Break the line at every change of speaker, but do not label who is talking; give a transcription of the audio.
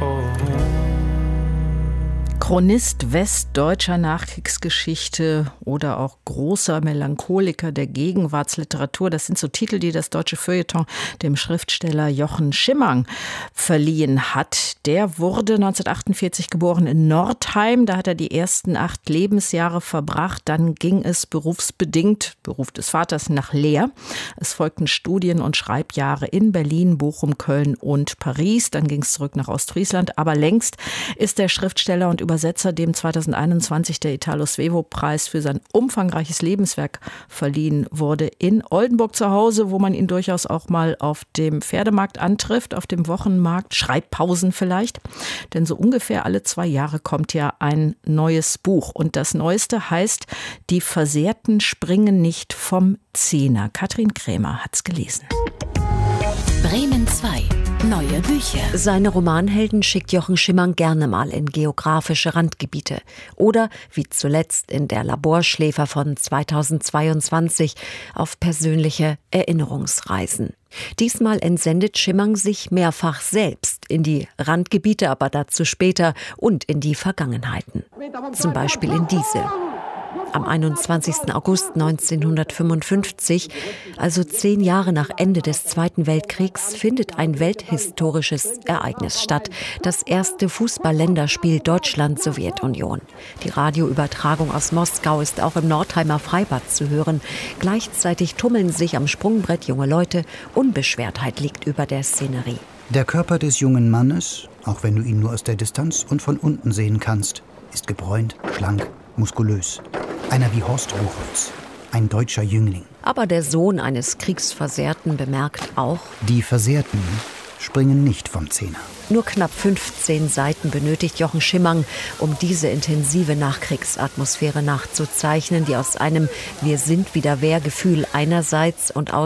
Chronist westdeutscher Nachkriegsgeschichte oder auch großer Melancholiker der Gegenwartsliteratur. Das sind so Titel, die das deutsche Feuilleton dem Schriftsteller Jochen Schimmang verliehen hat. Der wurde 1948 geboren in Nordheim. Da hat er die ersten 8 Lebensjahre verbracht. Dann ging es berufsbedingt, Beruf des Vaters, nach Leer. Es folgten Studien- und Schreibjahre in Berlin, Bochum, Köln und Paris. Dann ging es zurück nach Ostfriesland. Aber längst ist der Schriftsteller und Übersetzer, dem 2021 der Italo-Svevo-Preis für sein umfangreiches Lebenswerk verliehen wurde, in Oldenburg zu Hause, wo man ihn durchaus auch mal auf dem Pferdemarkt antrifft, auf dem Wochenmarkt, Schreibpausen vielleicht. Denn so ungefähr alle 2 Jahre kommt ja ein neues Buch. Und das Neueste heißt Die Versehrten springen nicht vom Zehner. Katrin Krämer hat's gelesen.
Bremen 2. Neue Bücher.
Seine Romanhelden schickt Jochen Schimmang gerne mal in geografische Randgebiete. Oder, wie zuletzt in Der Laborschläfer von 2022, auf persönliche Erinnerungsreisen. Diesmal entsendet Schimmang sich mehrfach selbst in die Randgebiete, aber dazu später, und in die Vergangenheiten. Zum Beispiel in diese. Am 21. August 1955, also 10 Jahre nach Ende des Zweiten Weltkriegs, findet ein welthistorisches Ereignis statt. Das erste Fußball-Länderspiel Deutschland-Sowjetunion. Die Radioübertragung aus Moskau ist auch im Nordheimer Freibad zu hören. Gleichzeitig tummeln sich am Sprungbrett junge Leute. Unbeschwertheit liegt über der Szenerie.
Der Körper des jungen Mannes, auch wenn du ihn nur aus der Distanz und von unten sehen kannst, ist gebräunt, schlank, muskulös. Einer wie Horst Ruchholz, ein deutscher Jüngling.
Aber der Sohn eines Kriegsversehrten bemerkt auch:
Die Versehrten springen nicht vom Zehner.
Nur knapp 15 Seiten benötigt Jochen Schimmang, um diese intensive Nachkriegsatmosphäre nachzuzeichnen, die aus einem Wir sind wieder wer Gefühl einerseits und